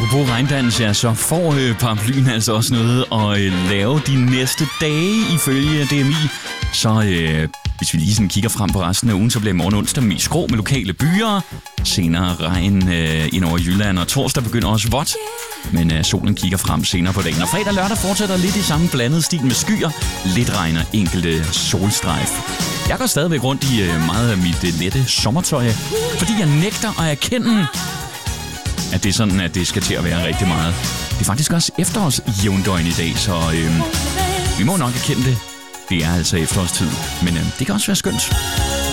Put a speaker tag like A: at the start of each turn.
A: Apropos regndans, ja, så får paraplyen altså også noget at lave de næste dage ifølge DMI. Så hvis vi lige sådan kigger frem på resten af ugen, så bliver morgen onsdag mest grå med lokale byer. Senere regn ind over Jylland, og torsdag begynder også vådt. Men solen kigger frem senere på dagen. Og fredag og lørdag fortsætter lidt i samme blandet stil med skyer. Lidt regn og enkelte solstrejf. Jeg går stadigvæk rundt i meget af mit lette sommertøj, fordi jeg nægter at erkende, at det er sådan, at det skal til at være rigtig meget. Det er faktisk også efterårsjævndøgn i dag, så vi må nok erkende det. Det er altså efterårstid, men det kan også være skønt.